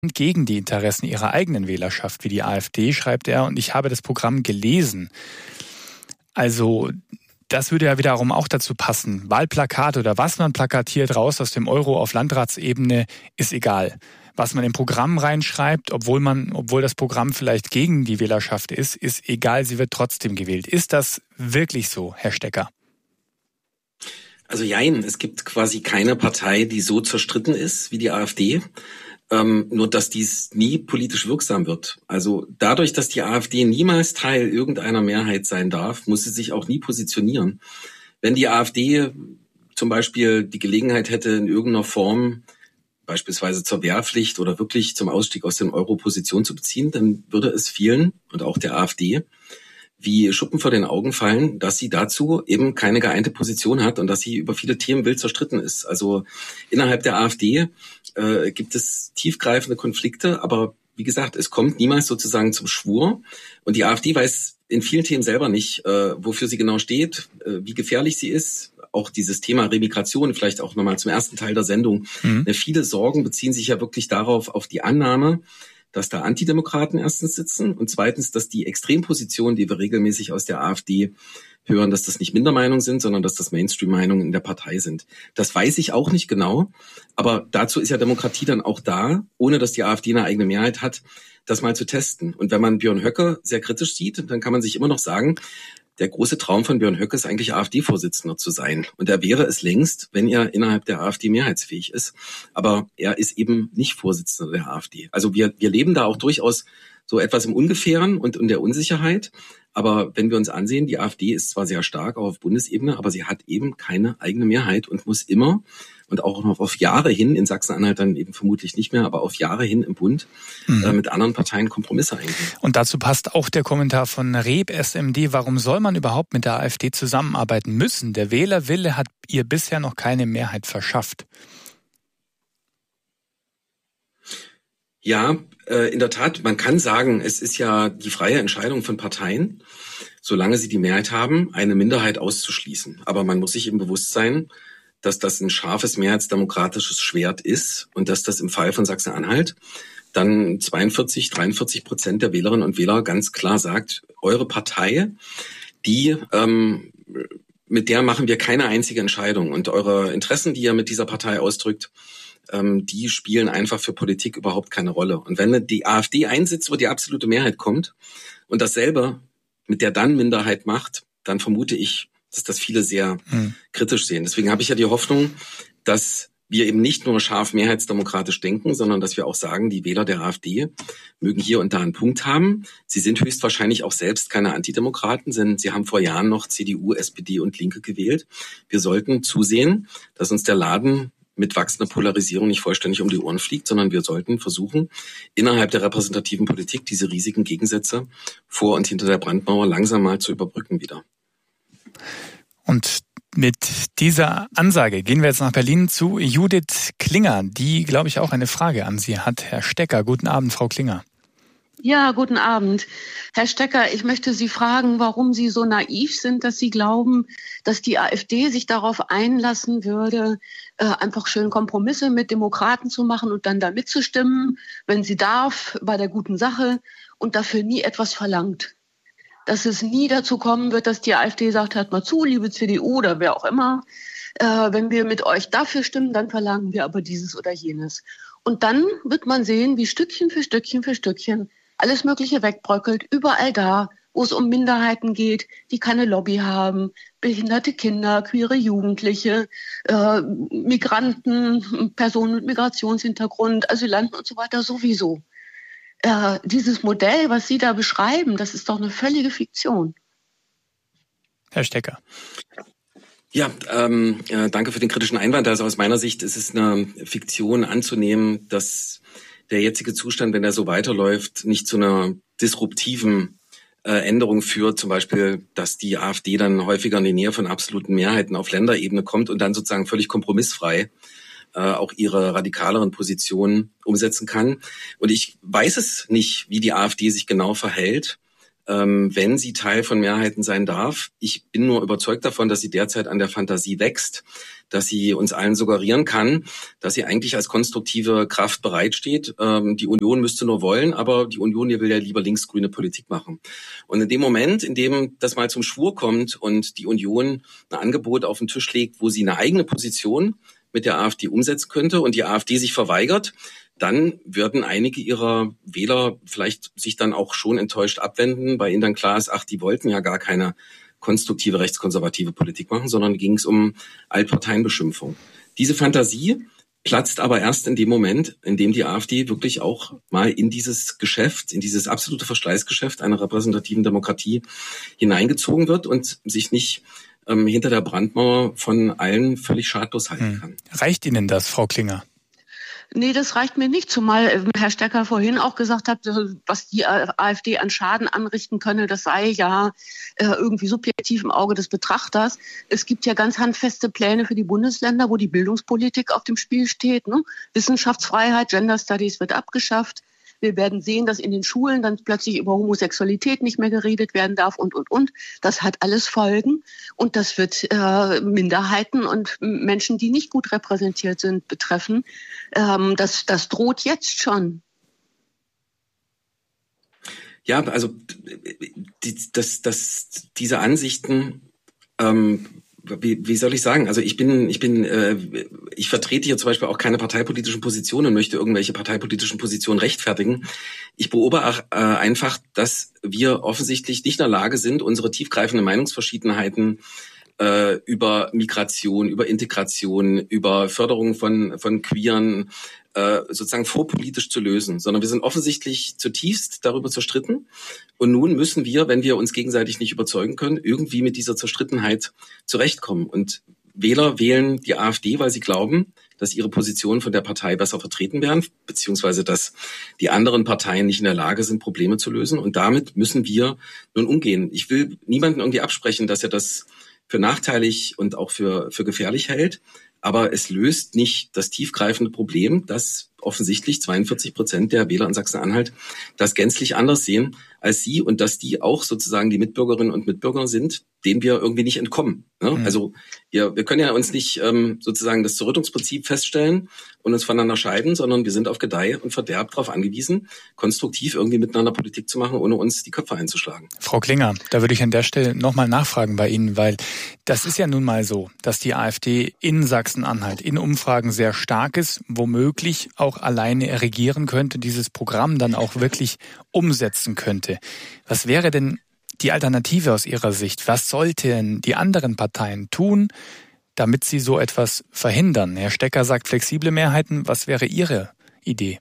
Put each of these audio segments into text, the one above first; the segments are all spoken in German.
gegen die Interessen ihrer eigenen Wählerschaft, wie die AfD, schreibt er, und ich habe das Programm gelesen. Also das würde ja wiederum auch dazu passen. Wahlplakat oder was man plakatiert raus aus dem Euro auf Landratsebene ist egal. Was man im Programm reinschreibt, obwohl das Programm vielleicht gegen die Wählerschaft ist egal, sie wird trotzdem gewählt. Ist das wirklich so, Herr Stecker? Also jein, es gibt quasi keine Partei, die so zerstritten ist wie die AfD. Nur dass dies nie politisch wirksam wird. Also dadurch, dass die AfD niemals Teil irgendeiner Mehrheit sein darf, muss sie sich auch nie positionieren. Wenn die AfD zum Beispiel die Gelegenheit hätte, in irgendeiner Form beispielsweise zur Wehrpflicht oder wirklich zum Ausstieg aus dem Euro Position zu beziehen, dann würde es vielen und auch der AfD wie Schuppen vor den Augen fallen, dass sie dazu eben keine geeinte Position hat und dass sie über viele Themen wild zerstritten ist. Also innerhalb der AfD gibt es tiefgreifende Konflikte, aber wie gesagt, es kommt niemals sozusagen zum Schwur. Und die AfD weiß in vielen Themen selber nicht, wofür sie genau steht, wie gefährlich sie ist. Auch dieses Thema Remigration, vielleicht auch nochmal zum ersten Teil der Sendung. Viele Sorgen beziehen sich ja wirklich darauf, auf die Annahme, dass da Antidemokraten erstens sitzen und zweitens, dass die Extrempositionen, die wir regelmäßig aus der AfD hören, dass das nicht Mindermeinungen sind, sondern dass das Mainstream-Meinungen in der Partei sind. Das weiß ich auch nicht genau, aber dazu ist ja Demokratie dann auch da, ohne dass die AfD eine eigene Mehrheit hat, das mal zu testen. Und wenn man Björn Höcke sehr kritisch sieht, dann kann man sich immer noch sagen, der große Traum von Björn Höcke ist eigentlich AfD-Vorsitzender zu sein. Und er wäre es längst, wenn er innerhalb der AfD mehrheitsfähig ist. Aber er ist eben nicht Vorsitzender der AfD. Also wir leben da auch durchaus so etwas im Ungefähren und in der Unsicherheit. Aber wenn wir uns ansehen, die AfD ist zwar sehr stark auch auf Bundesebene, aber sie hat eben keine eigene Mehrheit und muss immer und auch noch auf Jahre hin, in Sachsen-Anhalt dann eben vermutlich nicht mehr, aber auf Jahre hin im Bund mit anderen Parteien Kompromisse eingehen. Und dazu passt auch der Kommentar von Reb SMD. Warum soll man überhaupt mit der AfD zusammenarbeiten müssen? Der Wählerwille hat ihr bisher noch keine Mehrheit verschafft. Ja, in der Tat, man kann sagen, es ist ja die freie Entscheidung von Parteien, solange sie die Mehrheit haben, eine Minderheit auszuschließen. Aber man muss sich eben bewusst sein, dass das ein scharfes mehrheitsdemokratisches Schwert ist und dass das im Fall von Sachsen-Anhalt dann 43-43% der Wählerinnen und Wähler ganz klar sagt, eure Partei, die mit der machen wir keine einzige Entscheidung. Und eure Interessen, die ihr mit dieser Partei ausdrückt, die spielen einfach für Politik überhaupt keine Rolle. Und wenn die AfD einsitzt, wo die absolute Mehrheit kommt und dasselbe mit der dann Minderheit macht, dann vermute ich, dass das viele sehr kritisch sehen. Deswegen habe ich ja die Hoffnung, dass wir eben nicht nur scharf mehrheitsdemokratisch denken, sondern dass wir auch sagen, die Wähler der AfD mögen hier und da einen Punkt haben. Sie sind höchstwahrscheinlich auch selbst keine Antidemokraten, denn sie haben vor Jahren noch CDU, SPD und Linke gewählt. Wir sollten zusehen, dass uns der Laden mit wachsender Polarisierung nicht vollständig um die Ohren fliegt, sondern wir sollten versuchen, innerhalb der repräsentativen Politik diese riesigen Gegensätze vor und hinter der Brandmauer langsam mal zu überbrücken wieder. Und mit dieser Ansage gehen wir jetzt nach Berlin zu Judith Klinger, die, glaube ich, auch eine Frage an Sie hat. Herr Stecker, guten Abend, Frau Klinger. Ja, guten Abend. Herr Stecker, ich möchte Sie fragen, warum Sie so naiv sind, dass Sie glauben, dass die AfD sich darauf einlassen würde, einfach schön Kompromisse mit Demokraten zu machen und dann da mitzustimmen, wenn sie darf, bei der guten Sache und dafür nie etwas verlangt. Dass es nie dazu kommen wird, dass die AfD sagt, hört mal zu, liebe CDU oder wer auch immer, wenn wir mit euch dafür stimmen, dann verlangen wir aber dieses oder jenes. Und dann wird man sehen, wie Stückchen für Stückchen für Stückchen alles Mögliche wegbröckelt, überall da, wo es um Minderheiten geht, die keine Lobby haben, behinderte Kinder, queere Jugendliche, Migranten, Personen mit Migrationshintergrund, Asylanten und so weiter sowieso. Dieses Modell, was Sie da beschreiben, das ist doch eine völlige Fiktion. Herr Stecker. Ja, danke für den kritischen Einwand. Also aus meiner Sicht ist es eine Fiktion anzunehmen, dass der jetzige Zustand, wenn er so weiterläuft, nicht zu einer disruptiven Änderung führt. Zum Beispiel, dass die AfD dann häufiger in die Nähe von absoluten Mehrheiten auf Länderebene kommt und dann sozusagen völlig kompromissfrei auch ihre radikaleren Positionen umsetzen kann. Und ich weiß es nicht, wie die AfD sich genau verhält, wenn sie Teil von Mehrheiten sein darf. Ich bin nur überzeugt davon, dass sie derzeit an der Fantasie wächst, dass sie uns allen suggerieren kann, dass sie eigentlich als konstruktive Kraft bereitsteht. Die Union müsste nur wollen, aber die Union will ja lieber linksgrüne Politik machen. Und in dem Moment, in dem das mal zum Schwur kommt und die Union ein Angebot auf den Tisch legt, wo sie eine eigene Position mit der AfD umsetzen könnte und die AfD sich verweigert, dann würden einige ihrer Wähler vielleicht sich dann auch schon enttäuscht abwenden, weil ihnen dann klar ist, ach, die wollten ja gar keine konstruktive rechtskonservative Politik machen, sondern ging es um Altparteienbeschimpfung. Diese Fantasie platzt aber erst in dem Moment, in dem die AfD wirklich auch mal in dieses Geschäft, in dieses absolute Verschleißgeschäft einer repräsentativen Demokratie hineingezogen wird und sich nicht hinter der Brandmauer von allen völlig schadlos halten kann. Reicht Ihnen das, Frau Klinger? Nee, das reicht mir nicht, zumal Herr Stecker vorhin auch gesagt hat, was die AfD an Schaden anrichten könne, das sei ja irgendwie subjektiv im Auge des Betrachters. Es gibt ja ganz handfeste Pläne für die Bundesländer, wo die Bildungspolitik auf dem Spiel steht. Ne? Wissenschaftsfreiheit, Gender Studies wird abgeschafft. Wir werden sehen, dass in den Schulen dann plötzlich über Homosexualität nicht mehr geredet werden darf und. Das hat alles Folgen und das wird Minderheiten und Menschen, die nicht gut repräsentiert sind, betreffen. Das droht jetzt schon. Ja, also diese Ansichten, wie soll ich sagen? Also ich vertrete hier zum Beispiel auch keine parteipolitischen Positionen und möchte irgendwelche parteipolitischen Positionen rechtfertigen. Ich beobachte einfach, dass wir offensichtlich nicht in der Lage sind, unsere tiefgreifenden Meinungsverschiedenheiten über Migration, über Integration, über Förderung von Queeren sozusagen vorpolitisch zu lösen, sondern wir sind offensichtlich zutiefst darüber zerstritten. Und nun müssen wir, wenn wir uns gegenseitig nicht überzeugen können, irgendwie mit dieser Zerstrittenheit zurechtkommen. Und Wähler wählen die AfD, weil sie glauben, dass ihre Positionen von der Partei besser vertreten werden, beziehungsweise dass die anderen Parteien nicht in der Lage sind, Probleme zu lösen. Und damit müssen wir nun umgehen. Ich will niemandem irgendwie absprechen, dass er das für nachteilig und auch für gefährlich hält. Aber es löst nicht das tiefgreifende Problem, dass offensichtlich 42% der Wähler in Sachsen-Anhalt das gänzlich anders sehen als sie und dass die auch sozusagen die Mitbürgerinnen und Mitbürger sind, denen wir irgendwie nicht entkommen. Ne? Mhm. Also wir können ja uns nicht sozusagen das Zerrüttungsprinzip feststellen und uns voneinander scheiden, sondern wir sind auf Gedeih und Verderb darauf angewiesen, konstruktiv irgendwie miteinander Politik zu machen, ohne uns die Köpfe einzuschlagen. Frau Klinger, da würde ich an der Stelle nochmal nachfragen bei Ihnen, weil das ist ja nun mal so, dass die AfD in Sachsen-Anhalt in Umfragen sehr stark ist, womöglich auch alleine regieren könnte, dieses Programm dann auch wirklich umsetzen könnte. Was wäre denn die Alternative aus Ihrer Sicht? Was sollten die anderen Parteien tun, damit sie so etwas verhindern? Herr Stecker sagt flexible Mehrheiten. Was wäre Ihre Idee?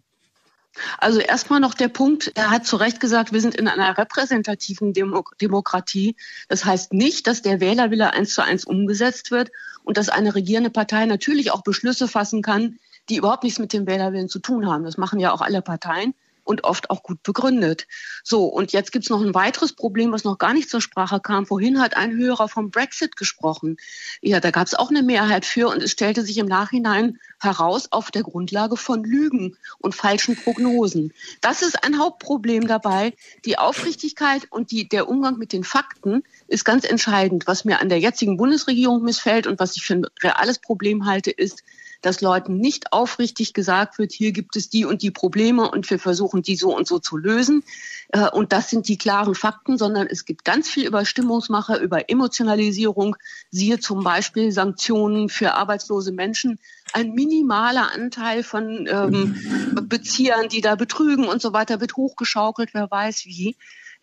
Also erstmal noch der Punkt, er hat zu Recht gesagt, wir sind in einer repräsentativen Demokratie. Das heißt nicht, dass der Wählerwille 1:1 umgesetzt wird und dass eine regierende Partei natürlich auch Beschlüsse fassen kann, die überhaupt nichts mit dem Wählerwillen zu tun haben. Das machen ja auch alle Parteien und oft auch gut begründet. So, und jetzt gibt's noch ein weiteres Problem, was noch gar nicht zur Sprache kam. Vorhin hat ein Hörer vom Brexit gesprochen. Ja, da gab's auch eine Mehrheit für und es stellte sich im Nachhinein heraus auf der Grundlage von Lügen und falschen Prognosen. Das ist ein Hauptproblem dabei. Die Aufrichtigkeit und der Umgang mit den Fakten ist ganz entscheidend. Was mir an der jetzigen Bundesregierung missfällt und was ich für ein reales Problem halte, ist, dass Leuten nicht aufrichtig gesagt wird, hier gibt es die und die Probleme und wir versuchen, die so und so zu lösen. Und das sind die klaren Fakten, sondern es gibt ganz viel über Stimmungsmache, über Emotionalisierung. Siehe zum Beispiel Sanktionen für arbeitslose Menschen. Ein minimaler Anteil von Beziehern, die da betrügen und so weiter, wird hochgeschaukelt, wer weiß wie.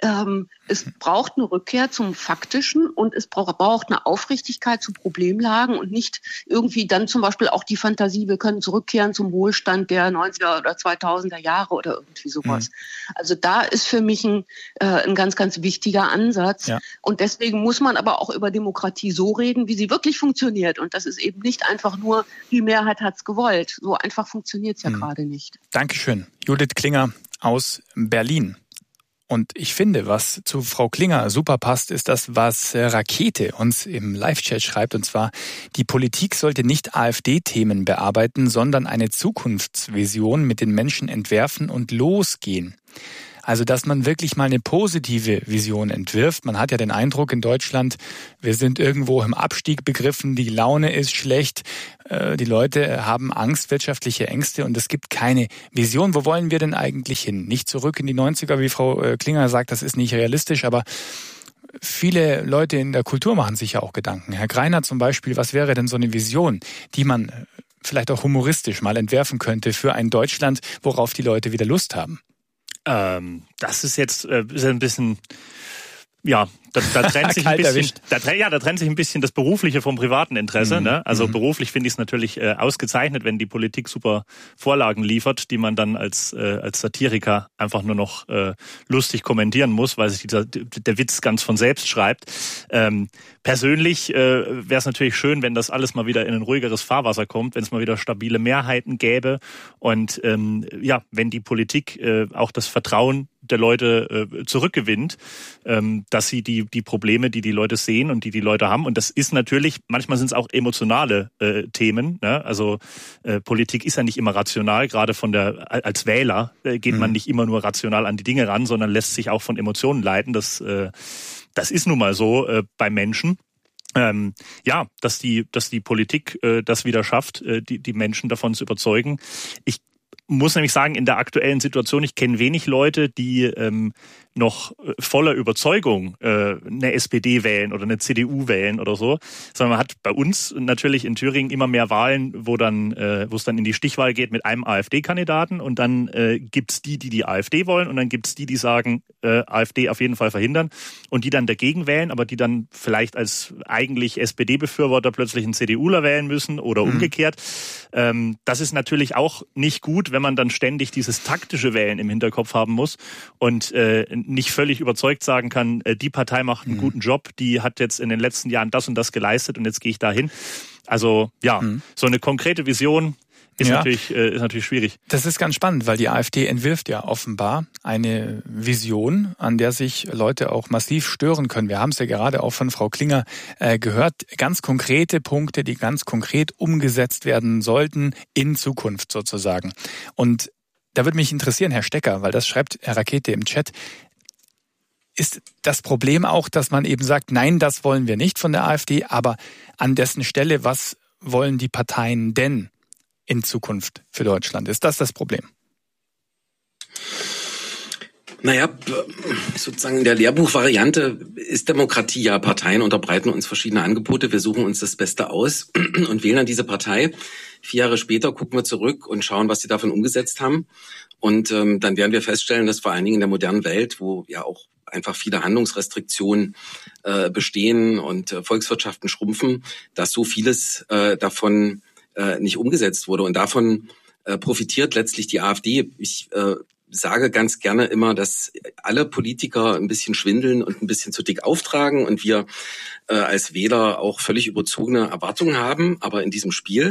Es braucht eine Rückkehr zum Faktischen und es braucht eine Aufrichtigkeit zu Problemlagen und nicht irgendwie dann zum Beispiel auch die Fantasie, wir können zurückkehren zum Wohlstand der 90er oder 2000er Jahre oder irgendwie sowas. Also da ist für mich ein ganz, ganz wichtiger Ansatz. Ja. Und deswegen muss man aber auch über Demokratie so reden, wie sie wirklich funktioniert. Und das ist eben nicht einfach nur, die Mehrheit hat's gewollt. So einfach funktioniert es ja gerade nicht. Dankeschön. Judith Klinger aus Berlin. Und ich finde, was zu Frau Klinger super passt, ist das, was Rakete uns im Live-Chat schreibt. Und zwar, die Politik sollte nicht AfD-Themen bearbeiten, sondern eine Zukunftsvision mit den Menschen entwerfen und losgehen. Also, dass man wirklich mal eine positive Vision entwirft. Man hat ja den Eindruck in Deutschland, wir sind irgendwo im Abstieg begriffen, die Laune ist schlecht, die Leute haben Angst, wirtschaftliche Ängste und es gibt keine Vision. Wo wollen wir denn eigentlich hin? Nicht zurück in die 90er, wie Frau Klinger sagt, das ist nicht realistisch, aber viele Leute in der Kultur machen sich ja auch Gedanken. Herr Greiner zum Beispiel, was wäre denn so eine Vision, die man vielleicht auch humoristisch mal entwerfen könnte für ein Deutschland, worauf die Leute wieder Lust haben? Das ist jetzt ist ein bisschen, ja, da trennt sich ein bisschen, da trennt sich ein bisschen das Berufliche vom privaten Interesse. Ne? Also beruflich finde ich es natürlich ausgezeichnet, wenn die Politik super Vorlagen liefert, die man dann als Satiriker einfach nur noch lustig kommentieren muss, weil sich der Witz ganz von selbst schreibt. Persönlich wäre es natürlich schön, wenn das alles mal wieder in ein ruhigeres Fahrwasser kommt, wenn es mal wieder stabile Mehrheiten gäbe und wenn die Politik auch das Vertrauen der Leute zurückgewinnt, dass sie die Probleme, die Leute sehen und die Leute haben. Und das ist natürlich, manchmal sind es auch emotionale Themen. Ne? Also Politik ist ja nicht immer rational. Gerade als Wähler geht man nicht immer nur rational an die Dinge ran, sondern lässt sich auch von Emotionen leiten. Das ist nun mal so bei Menschen. Dass die Politik das wieder schafft, die Menschen davon zu überzeugen. Ich muss nämlich sagen, in der aktuellen Situation, ich kenne wenig Leute, die noch voller Überzeugung eine SPD wählen oder eine CDU wählen oder so, sondern man hat bei uns natürlich in Thüringen immer mehr Wahlen, wo es dann in die Stichwahl geht mit einem AfD-Kandidaten und dann gibt's die AfD wollen und dann gibt's die sagen, AfD auf jeden Fall verhindern und die dann dagegen wählen, aber die dann vielleicht als eigentlich SPD-Befürworter plötzlich einen CDUler wählen müssen oder umgekehrt. Das ist natürlich auch nicht gut, wenn man dann ständig dieses taktische Wählen im Hinterkopf haben muss und nicht völlig überzeugt sagen kann, die Partei macht einen guten Job, die hat jetzt in den letzten Jahren das und das geleistet und jetzt gehe ich dahin. Also so eine konkrete Vision ist natürlich schwierig. Das ist ganz spannend, weil die AfD entwirft ja offenbar eine Vision, an der sich Leute auch massiv stören können. Wir haben es ja gerade auch von Frau Klinger gehört. Ganz konkrete Punkte, die ganz konkret umgesetzt werden sollten in Zukunft sozusagen. Und da würde mich interessieren, Herr Stecker, weil das schreibt Herr Rakete im Chat, ist das Problem auch, dass man eben sagt, nein, das wollen wir nicht von der AfD, aber an dessen Stelle, was wollen die Parteien denn in Zukunft für Deutschland? Ist das Problem? Naja, sozusagen in der Lehrbuchvariante ist Demokratie ja, Parteien unterbreiten uns verschiedene Angebote, wir suchen uns das Beste aus und wählen dann diese Partei. 4 Jahre später gucken wir zurück und schauen, was sie davon umgesetzt haben. Und dann werden wir feststellen, dass vor allen Dingen in der modernen Welt, wo ja auch einfach viele Handlungsrestriktionen bestehen und Volkswirtschaften schrumpfen, dass so vieles davon nicht umgesetzt wurde. Und davon profitiert letztlich die AfD. Ich sage ganz gerne immer, dass alle Politiker ein bisschen schwindeln und ein bisschen zu dick auftragen und wir als Wähler auch völlig überzogene Erwartungen haben. Aber in diesem Spiel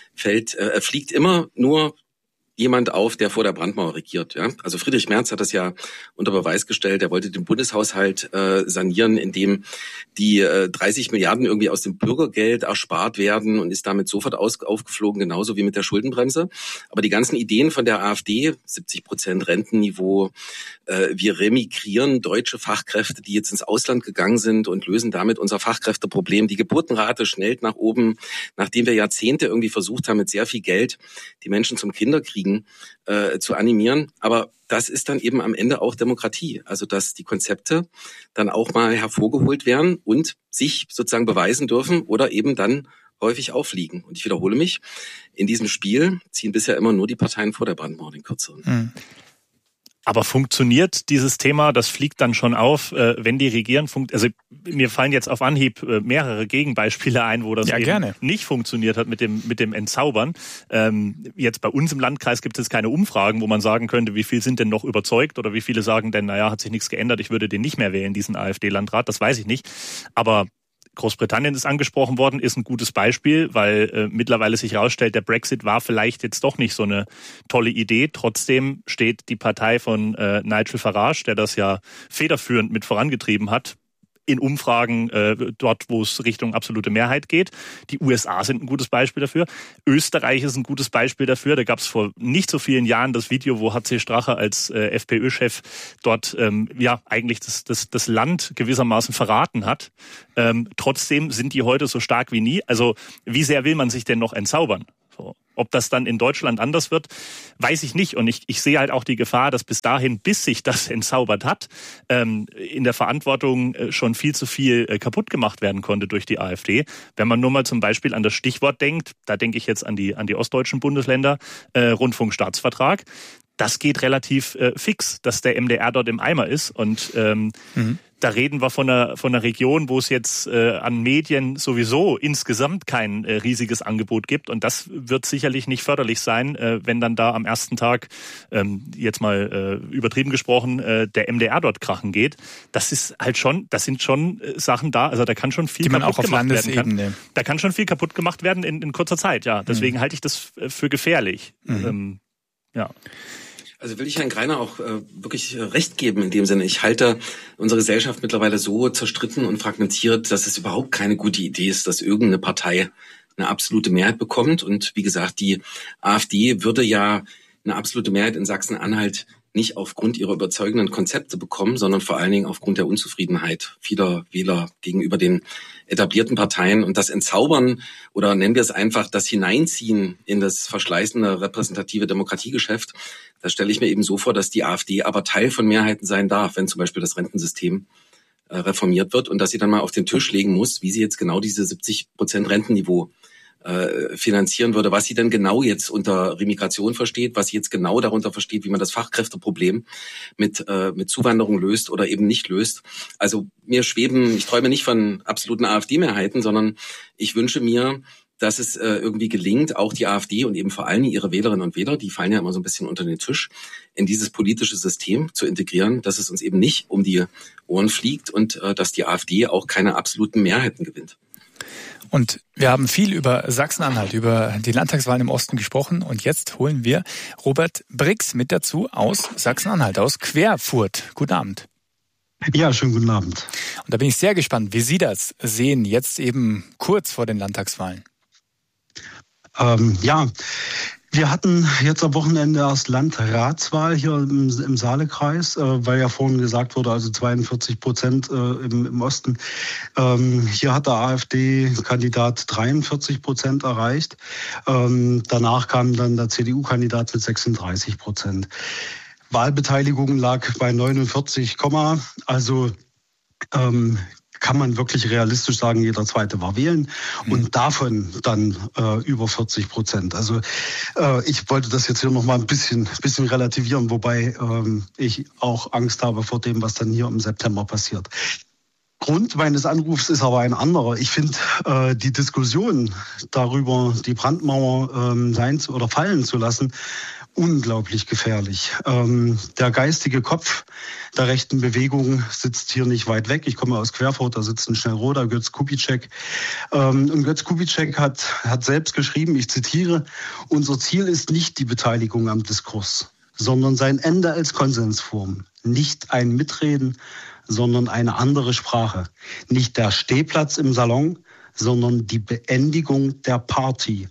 fliegt immer nur jemand auf, der vor der Brandmauer regiert. Ja? Also Friedrich Merz hat das ja unter Beweis gestellt. Er wollte den Bundeshaushalt sanieren, indem die 30 Milliarden irgendwie aus dem Bürgergeld erspart werden und ist damit sofort aufgeflogen, genauso wie mit der Schuldenbremse. Aber die ganzen Ideen von der AfD, 70% Rentenniveau, wir remigrieren deutsche Fachkräfte, die jetzt ins Ausland gegangen sind und lösen damit unser Fachkräfteproblem. Die Geburtenrate schnellt nach oben, nachdem wir Jahrzehnte irgendwie versucht haben, mit sehr viel Geld die Menschen zum Kinderkriegen zu animieren. Aber das ist dann eben am Ende auch Demokratie. Also dass die Konzepte dann auch mal hervorgeholt werden und sich sozusagen beweisen dürfen oder eben dann häufig aufliegen. Und ich wiederhole mich, in diesem Spiel ziehen bisher immer nur die Parteien vor der Brandmauer den Kürzeren. Aber funktioniert dieses Thema, das fliegt dann schon auf, wenn die regieren? Also mir fallen jetzt auf Anhieb mehrere Gegenbeispiele ein, wo das nicht funktioniert hat mit dem Entzaubern. Jetzt bei uns im Landkreis gibt es keine Umfragen, wo man sagen könnte, wie viel sind denn noch überzeugt oder wie viele sagen denn, naja, hat sich nichts geändert, ich würde den nicht mehr wählen, diesen AfD-Landrat, das weiß ich nicht. Aber Großbritannien ist angesprochen worden, ist ein gutes Beispiel, weil mittlerweile sich herausstellt, der Brexit war vielleicht jetzt doch nicht so eine tolle Idee. Trotzdem steht die Partei von Nigel Farage, der das ja federführend mit vorangetrieben hat, in Umfragen dort, wo es Richtung absolute Mehrheit geht. Die USA sind ein gutes Beispiel dafür. Österreich ist ein gutes Beispiel dafür. Da gab es vor nicht so vielen Jahren das Video, wo HC Strache als FPÖ-Chef dort eigentlich das Land gewissermaßen verraten hat. Trotzdem sind die heute so stark wie nie. Also wie sehr will man sich denn noch entzaubern? So. Ob das dann in Deutschland anders wird, weiß ich nicht. Und ich sehe halt auch die Gefahr, dass bis dahin, bis sich das entzaubert hat, in der Verantwortung schon viel zu viel kaputt gemacht werden konnte durch die AfD. Wenn man nur mal zum Beispiel an das Stichwort denkt, da denke ich jetzt an die ostdeutschen Bundesländer, Rundfunkstaatsvertrag. Das geht relativ fix, dass der MDR dort im Eimer ist. Und da reden wir von einer Region, wo es jetzt an Medien sowieso insgesamt kein riesiges Angebot gibt. Und das wird sicherlich nicht förderlich sein, wenn dann da am ersten Tag, jetzt mal übertrieben gesprochen, der MDR dort krachen geht. Das sind schon Sachen da. Also da kann schon viel kaputt gemacht werden. Da kann schon viel kaputt gemacht werden in kurzer Zeit. Ja, deswegen halte ich das für gefährlich. Ja. Also will ich Herrn Greiner auch wirklich recht geben in dem Sinne. Ich halte unsere Gesellschaft mittlerweile so zerstritten und fragmentiert, dass es überhaupt keine gute Idee ist, dass irgendeine Partei eine absolute Mehrheit bekommt. Und wie gesagt, die AfD würde ja eine absolute Mehrheit in Sachsen-Anhalt nicht aufgrund ihrer überzeugenden Konzepte bekommen, sondern vor allen Dingen aufgrund der Unzufriedenheit vieler Wähler gegenüber den etablierten Parteien. Und das Entzaubern oder nennen wir es einfach das Hineinziehen in das verschleißende repräsentative Demokratiegeschäft, das stelle ich mir eben so vor, dass die AfD aber Teil von Mehrheiten sein darf, wenn zum Beispiel das Rentensystem reformiert wird und dass sie dann mal auf den Tisch legen muss, wie sie jetzt genau diese 70% Rentenniveau finanzieren würde, was sie denn genau jetzt unter Remigration versteht, was sie jetzt genau darunter versteht, wie man das Fachkräfteproblem mit Zuwanderung löst oder eben nicht löst. Also ich träume nicht von absoluten AfD-Mehrheiten, sondern ich wünsche mir, dass es irgendwie gelingt, auch die AfD und eben vor allem ihre Wählerinnen und Wähler, die fallen ja immer so ein bisschen unter den Tisch, in dieses politische System zu integrieren, dass es uns eben nicht um die Ohren fliegt und dass die AfD auch keine absoluten Mehrheiten gewinnt. Und wir haben viel über Sachsen-Anhalt, über die Landtagswahlen im Osten gesprochen. Und jetzt holen wir Robert Brix mit dazu aus Sachsen-Anhalt, aus Querfurt. Guten Abend. Ja, schönen guten Abend. Und da bin ich sehr gespannt, wie Sie das sehen, jetzt eben kurz vor den Landtagswahlen. Wir hatten jetzt am Wochenende erst Landratswahl hier im Saalekreis, weil ja vorhin gesagt wurde, also 42% im Osten. Hier hat der AfD-Kandidat 43% erreicht. Danach kam dann der CDU-Kandidat mit 36%. Wahlbeteiligung lag bei 49, also kann man wirklich realistisch sagen, jeder Zweite war wählen und davon dann über 40%. Also ich wollte das jetzt hier nochmal ein bisschen relativieren, wobei ich auch Angst habe vor dem, was dann hier im September passiert. Grund meines Anrufs ist aber ein anderer. Ich finde die Diskussion darüber, die Brandmauer sein oder fallen zu lassen, unglaublich gefährlich. Der geistige Kopf der rechten Bewegung sitzt hier nicht weit weg. Ich komme aus Querfurt, da sitzt ein Schnellroder, Götz Kubitschek. Und Götz Kubitschek hat selbst geschrieben, ich zitiere, unser Ziel ist nicht die Beteiligung am Diskurs, sondern sein Ende als Konsensform. Nicht ein Mitreden, sondern eine andere Sprache. Nicht der Stehplatz im Salon, sondern die Beendigung der Party.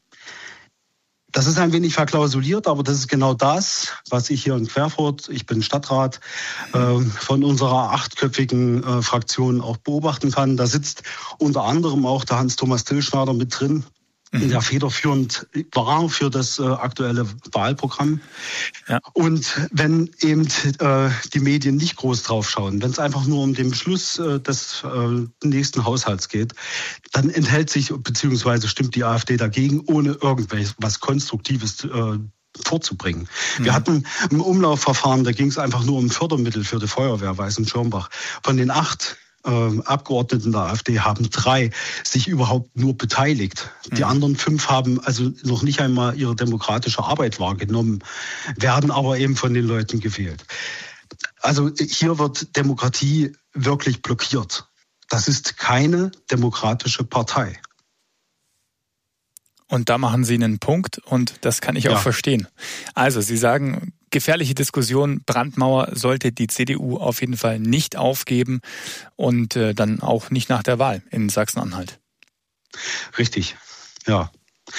Das ist ein wenig verklausuliert, aber das ist genau das, was ich hier in Querfurt, ich bin Stadtrat, von unserer 8-köpfigen Fraktion auch beobachten kann. Da sitzt unter anderem auch der Hans-Thomas Tillschneider mit drin, der federführend war für das aktuelle Wahlprogramm. Ja. Und wenn eben die Medien nicht groß drauf schauen, wenn es einfach nur um den Beschluss des nächsten Haushalts geht, dann enthält sich bzw. stimmt die AfD dagegen, ohne irgendwas Konstruktives vorzubringen. Wir hatten ein Umlaufverfahren, da ging es einfach nur um Fördermittel für die Feuerwehr Weißenschirmbach. Von den 8 Abgeordneten der AfD haben 3 sich überhaupt nur beteiligt. Die anderen 5 haben also noch nicht einmal ihre demokratische Arbeit wahrgenommen, werden aber eben von den Leuten gewählt. Also hier wird Demokratie wirklich blockiert. Das ist keine demokratische Partei. Und da machen Sie einen Punkt und das kann ich auch verstehen. Also Sie sagen, gefährliche Diskussion. Brandmauer sollte die CDU auf jeden Fall nicht aufgeben und dann auch nicht nach der Wahl in Sachsen-Anhalt. Richtig, ja.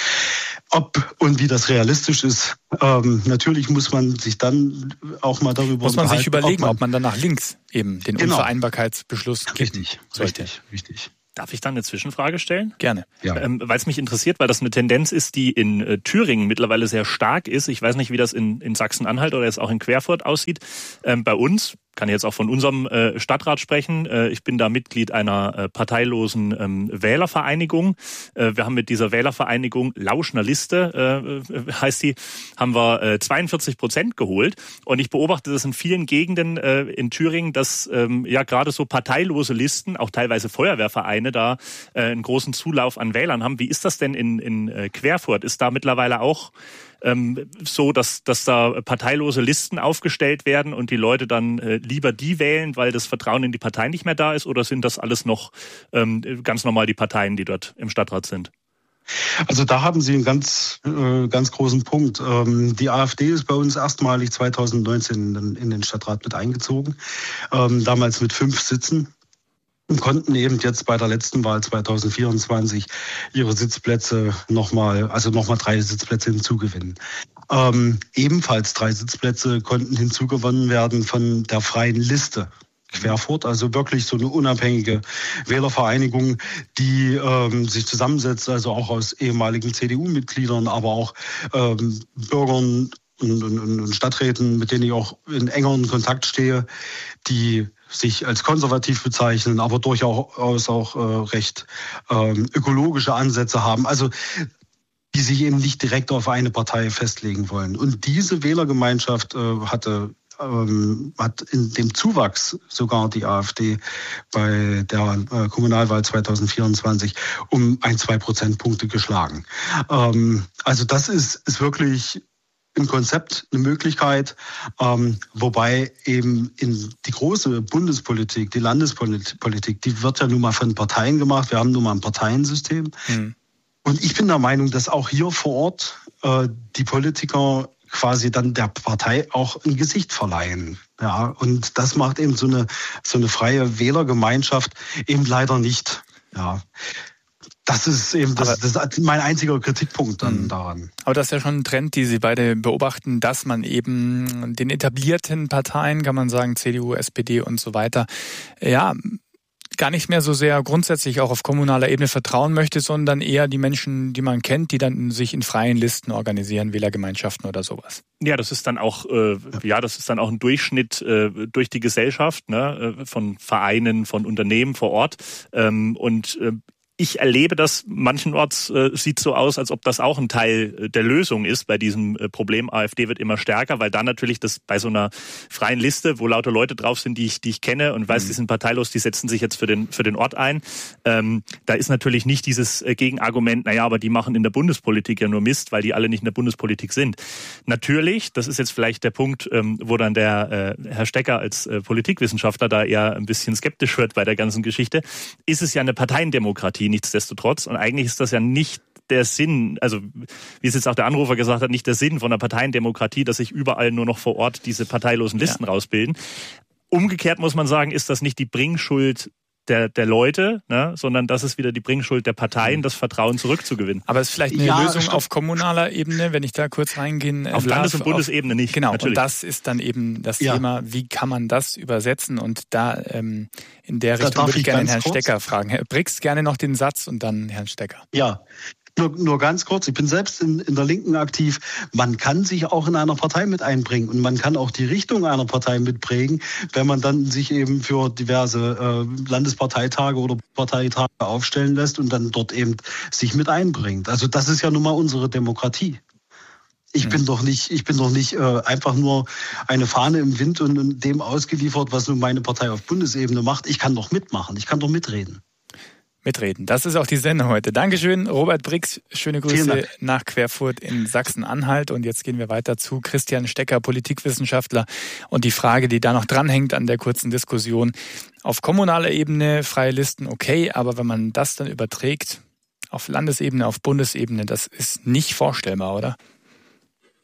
Ob und wie das realistisch ist, natürlich muss man sich dann auch mal darüber muss man sich überlegen, ob man dann nach links eben den Unvereinbarkeitsbeschluss kippen sollte. Richtig. Darf ich dann eine Zwischenfrage stellen? Gerne. Ja. Weil es mich interessiert, weil das eine Tendenz ist, die in Thüringen mittlerweile sehr stark ist. Ich weiß nicht, wie das in Sachsen-Anhalt oder jetzt auch in Querfurt aussieht. Bei uns, kann ich jetzt auch von unserem Stadtrat sprechen, ich bin da Mitglied einer parteilosen Wählervereinigung. Wir haben mit dieser Wählervereinigung Lauschner Liste, heißt die, haben wir 42% geholt. Und ich beobachte das in vielen Gegenden in Thüringen, dass ja gerade so parteilose Listen, auch teilweise Feuerwehrvereine, da einen großen Zulauf an Wählern haben. Wie ist das denn in Querfurt? Ist da mittlerweile auch so, dass da parteilose Listen aufgestellt werden und die Leute dann lieber die wählen, weil das Vertrauen in die Partei nicht mehr da ist? Oder sind das alles noch ganz normal die Parteien, die dort im Stadtrat sind? Also da haben Sie einen ganz großen Punkt. Die AfD ist bei uns erstmalig 2019 in den Stadtrat mit eingezogen, damals mit 5 Sitzen. Und konnten eben jetzt bei der letzten Wahl 2024 ihre Sitzplätze nochmal 3 Sitzplätze hinzugewinnen. Ebenfalls 3 Sitzplätze konnten hinzugewonnen werden von der Freien Liste Querfurt, also wirklich so eine unabhängige Wählervereinigung, die sich zusammensetzt, also auch aus ehemaligen CDU-Mitgliedern, aber auch Bürgern und Stadträten, mit denen ich auch in engeren Kontakt stehe, die sich als konservativ bezeichnen, aber durchaus auch recht ökologische Ansätze haben. Also die sich eben nicht direkt auf eine Partei festlegen wollen. Und diese Wählergemeinschaft hat in dem Zuwachs sogar die AfD bei der Kommunalwahl 2024 um 1-2 Prozentpunkte geschlagen. Also das ist wirklich im Konzept eine Möglichkeit, wobei eben in die große Bundespolitik, die Landespolitik, die wird ja nun mal von Parteien gemacht. Wir haben nun mal ein Parteiensystem. Mhm. Und ich bin der Meinung, dass auch hier vor Ort die Politiker quasi dann der Partei auch ein Gesicht verleihen. Ja, und das macht eben so eine freie Wählergemeinschaft eben leider nicht. Ja. Das ist eben das ist mein einziger Kritikpunkt dann daran. Aber das ist ja schon ein Trend, die Sie beide beobachten, dass man eben den etablierten Parteien, kann man sagen, CDU, SPD und so weiter, ja, gar nicht mehr so sehr grundsätzlich auch auf kommunaler Ebene vertrauen möchte, sondern eher die Menschen, die man kennt, die dann sich in freien Listen organisieren, Wählergemeinschaften oder sowas. Ja, das ist dann auch ein Durchschnitt durch die Gesellschaft, ne, von Vereinen, von Unternehmen vor Ort ich erlebe das manchenorts sieht so aus, als ob das auch ein Teil der Lösung ist bei diesem Problem. AfD wird immer stärker, weil dann natürlich das bei so einer freien Liste, wo lauter Leute drauf sind, die ich kenne und weiß, die sind parteilos, die setzen sich jetzt für den Ort ein. Da ist natürlich nicht dieses Gegenargument, naja, aber die machen in der Bundespolitik ja nur Mist, weil die alle nicht in der Bundespolitik sind. Natürlich, das ist jetzt vielleicht der Punkt, wo dann der Herr Stecker als Politikwissenschaftler da eher ein bisschen skeptisch wird bei der ganzen Geschichte, ist es ja eine Parteiendemokratie. Nichtsdestotrotz. Und eigentlich ist das ja nicht der Sinn, also wie es jetzt auch der Anrufer gesagt hat, nicht der Sinn von einer Parteiendemokratie, dass sich überall nur noch vor Ort diese parteilosen Listen rausbilden. Umgekehrt muss man sagen, ist das nicht die Bringschuld der Leute, ne, sondern das ist wieder die Bringschuld der Parteien, das Vertrauen zurückzugewinnen. Aber es ist vielleicht eine Lösung auf kommunaler Ebene, wenn ich da kurz reingehen darf. Auf Landes- und Bundesebene nicht. Genau, natürlich. Und das ist dann eben das Thema, wie kann man das übersetzen? Und da in der Richtung würde ich gerne Herrn Stecker fragen. Herr Brix, gerne noch den Satz und dann Herrn Stecker. Ja. Nur ganz kurz, ich bin selbst in der Linken aktiv. Man kann sich auch in einer Partei mit einbringen und man kann auch die Richtung einer Partei mitprägen, wenn man dann sich eben für diverse Landesparteitage oder Parteitage aufstellen lässt und dann dort eben sich mit einbringt. Also das ist ja nun mal unsere Demokratie. Ich bin doch nicht einfach nur eine Fahne im Wind und dem ausgeliefert, was nun meine Partei auf Bundesebene macht. Ich kann doch mitmachen, ich kann doch mitreden. Mitreden. Das ist auch die Sendung heute. Dankeschön, Robert Brix. Schöne Grüße nach Querfurt in Sachsen-Anhalt. Und jetzt gehen wir weiter zu Christian Stecker, Politikwissenschaftler. Und die Frage, die da noch dranhängt an der kurzen Diskussion. Auf kommunaler Ebene freie Listen, okay. Aber wenn man das dann überträgt, auf Landesebene, auf Bundesebene, das ist nicht vorstellbar, oder?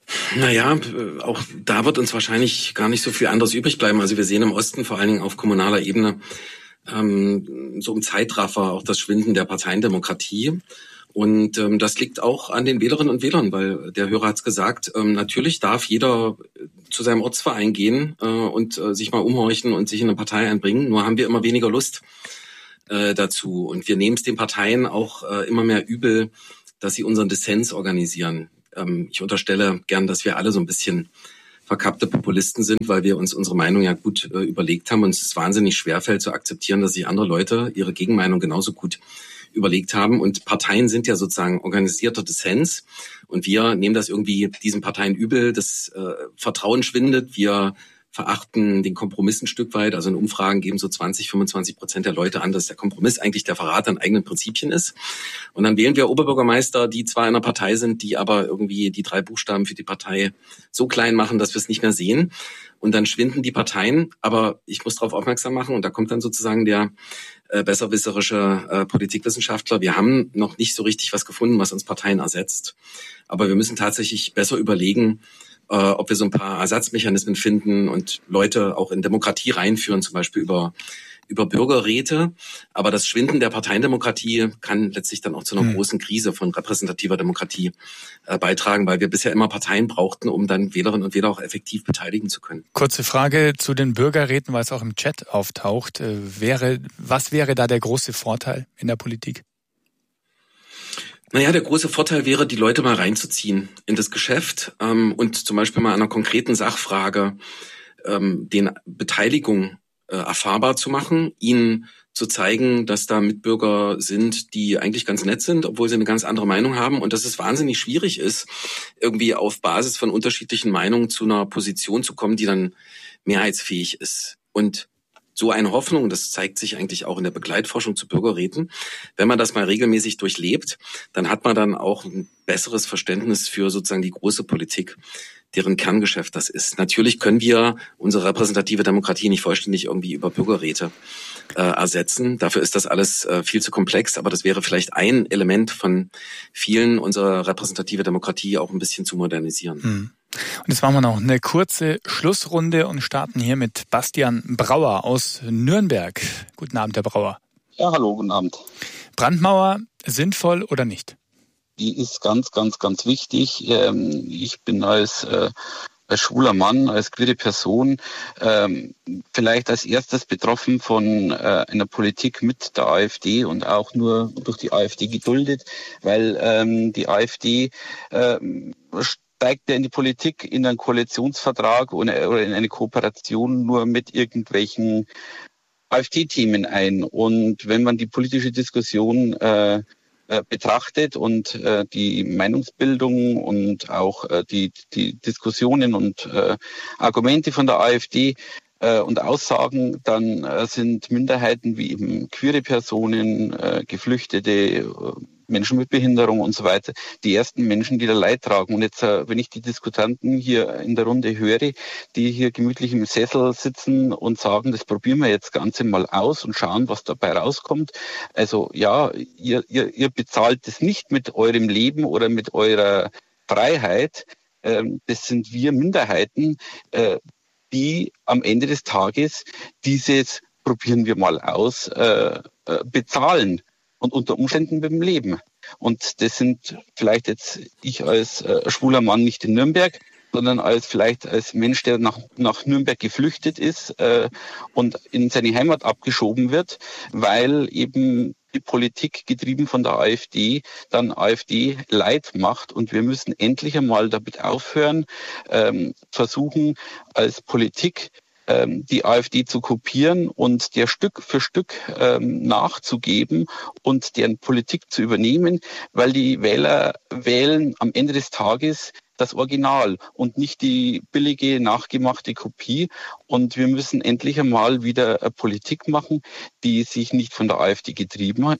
Naja, auch da wird uns wahrscheinlich gar nicht so viel anderes übrig bleiben. Also wir sehen im Osten vor allen Dingen auf kommunaler Ebene so im Zeitraffer auch das Schwinden der Parteiendemokratie. Und das liegt auch an den Wählerinnen und Wählern, weil der Hörer hat es gesagt, natürlich darf jeder zu seinem Ortsverein gehen und sich mal umhorchen und sich in eine Partei einbringen. Nur haben wir immer weniger Lust dazu. Und wir nehmen es den Parteien auch immer mehr übel, dass sie unseren Dissens organisieren. Ich unterstelle gern, dass wir alle so ein bisschen verkappte Populisten sind, weil wir uns unsere Meinung ja gut überlegt haben und es ist wahnsinnig schwerfällt zu akzeptieren, dass sich andere Leute ihre Gegenmeinung genauso gut überlegt haben. Und Parteien sind ja sozusagen organisierter Dissens und wir nehmen das irgendwie diesen Parteien übel. Das Vertrauen schwindet. Wir verachten den Kompromiss ein Stück weit. Also in Umfragen geben so 20-25% der Leute an, dass der Kompromiss eigentlich der Verrat an eigenen Prinzipien ist. Und dann wählen wir Oberbürgermeister, die zwar in einer Partei sind, die aber irgendwie die 3 Buchstaben für die Partei so klein machen, dass wir es nicht mehr sehen. Und dann schwinden die Parteien. Aber ich muss darauf aufmerksam machen, und da kommt dann sozusagen der besserwisserische Politikwissenschaftler. Wir haben noch nicht so richtig was gefunden, was uns Parteien ersetzt. Aber wir müssen tatsächlich besser überlegen, ob wir so ein paar Ersatzmechanismen finden und Leute auch in Demokratie reinführen, zum Beispiel über Bürgerräte. Aber das Schwinden der Parteiendemokratie kann letztlich dann auch zu einer großen Krise von repräsentativer Demokratie beitragen, weil wir bisher immer Parteien brauchten, um dann Wählerinnen und Wähler auch effektiv beteiligen zu können. Kurze Frage zu den Bürgerräten, weil es auch im Chat auftaucht. Was wäre da der große Vorteil in der Politik? Naja, der große Vorteil wäre, die Leute mal reinzuziehen in das Geschäft und zum Beispiel mal einer konkreten Sachfrage den Beteiligung erfahrbar zu machen, ihnen zu zeigen, dass da Mitbürger sind, die eigentlich ganz nett sind, obwohl sie eine ganz andere Meinung haben und dass es wahnsinnig schwierig ist, irgendwie auf Basis von unterschiedlichen Meinungen zu einer Position zu kommen, die dann mehrheitsfähig ist. Und so eine Hoffnung, das zeigt sich eigentlich auch in der Begleitforschung zu Bürgerräten. Wenn man das mal regelmäßig durchlebt, dann hat man dann auch ein besseres Verständnis für sozusagen die große Politik, deren Kerngeschäft das ist. Natürlich können wir unsere repräsentative Demokratie nicht vollständig irgendwie über Bürgerräte ersetzen. Dafür ist das alles viel zu komplex, aber das wäre vielleicht ein Element von vielen, unsere repräsentative Demokratie auch ein bisschen zu modernisieren. Und jetzt machen wir noch eine kurze Schlussrunde und starten hier mit Bastian Brauer aus Nürnberg. Guten Abend, Herr Brauer. Ja, hallo, guten Abend. Brandmauer sinnvoll oder nicht? Die ist ganz, ganz, ganz wichtig. Ich bin als schwuler Mann, als queere Person vielleicht als erstes betroffen von einer Politik mit der AfD und auch nur durch die AfD geduldet, weil die AfD steigt ja in die Politik, in einen Koalitionsvertrag oder in eine Kooperation nur mit irgendwelchen AfD-Themen ein. Und wenn man die politische Diskussion betrachtet und die Meinungsbildung und auch die Diskussionen und Argumente von der AfD und Aussagen, dann sind Minderheiten wie eben queere Personen, Geflüchtete, Menschen mit Behinderung und so weiter, die ersten Menschen, die da Leid tragen. Und jetzt, wenn ich die Diskutanten hier in der Runde höre, die hier gemütlich im Sessel sitzen und sagen, das probieren wir jetzt Ganze mal aus und schauen, was dabei rauskommt. Also ja, ihr bezahlt das nicht mit eurem Leben oder mit eurer Freiheit. Das sind wir Minderheiten, die am Ende des Tages dieses probieren wir mal aus, bezahlen. Und unter Umständen mit dem Leben. Und das sind vielleicht jetzt ich als schwuler Mann nicht in Nürnberg, sondern vielleicht als Mensch, der nach Nürnberg geflüchtet ist und in seine Heimat abgeschoben wird, weil eben die Politik, getrieben von der AfD, dann AfD Leid macht. Und wir müssen endlich einmal damit aufhören, versuchen als Politik die AfD zu kopieren und der Stück für Stück nachzugeben und deren Politik zu übernehmen, weil die Wähler wählen am Ende des Tages das Original und nicht die billige, nachgemachte Kopie. Und wir müssen endlich einmal wieder eine Politik machen, die sich nicht von der AfD getrieben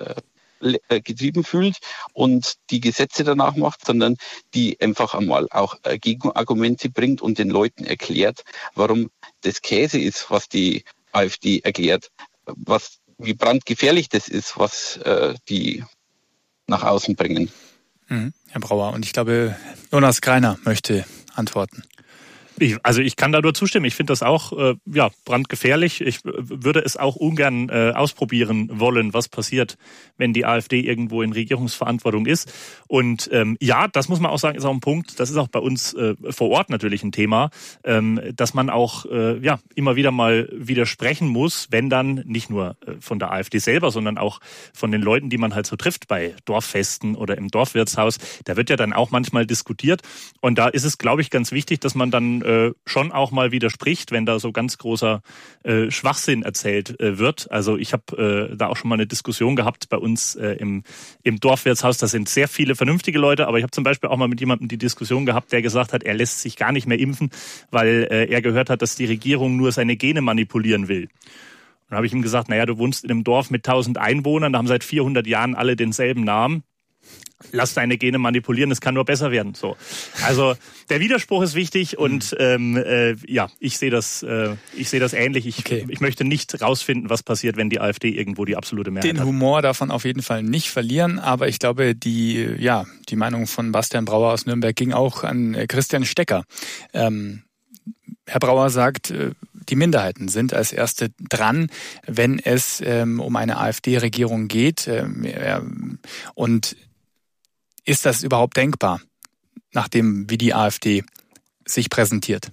fühlt und die Gesetze danach macht, sondern die einfach einmal auch Gegenargumente bringt und den Leuten erklärt, warum das Käse ist, was die AfD erklärt, wie brandgefährlich das ist, was die nach außen bringen. Herr Brauer, und ich glaube, Jonas Greiner möchte antworten. Ich kann da nur zustimmen. Ich finde das auch brandgefährlich. Ich würde es auch ungern ausprobieren wollen, was passiert, wenn die AfD irgendwo in Regierungsverantwortung ist. Und das muss man auch sagen, ist auch ein Punkt, das ist auch bei uns vor Ort natürlich ein Thema, dass man auch immer wieder mal widersprechen muss, wenn dann nicht nur von der AfD selber, sondern auch von den Leuten, die man halt so trifft bei Dorffesten oder im Dorfwirtshaus. Da wird ja dann auch manchmal diskutiert. Und da ist es, glaube ich, ganz wichtig, dass man dann schon auch mal widerspricht, wenn da so ganz großer Schwachsinn erzählt wird. Also ich habe da auch schon mal eine Diskussion gehabt bei uns im Dorfwirtshaus. Da sind sehr viele vernünftige Leute, aber ich habe zum Beispiel auch mal mit jemandem die Diskussion gehabt, der gesagt hat, er lässt sich gar nicht mehr impfen, weil er gehört hat, dass die Regierung nur seine Gene manipulieren will. Dann habe ich ihm gesagt, du wohnst in einem Dorf mit 1000 Einwohnern, da haben seit 400 Jahren alle denselben Namen. Lass deine Gene manipulieren, es kann nur besser werden. So, also der Widerspruch ist wichtig und ich sehe das ähnlich. Ich möchte nicht rausfinden, was passiert, wenn die AfD irgendwo die absolute Mehrheit hat. Den Humor darf man auf jeden Fall nicht verlieren, aber ich glaube, die Meinung von Bastian Brauer aus Nürnberg ging auch an Christian Stecker. Herr Brauer sagt, die Minderheiten sind als Erste dran, wenn es um eine AfD-Regierung geht. Und ist das überhaupt denkbar, nachdem wie die AfD sich präsentiert?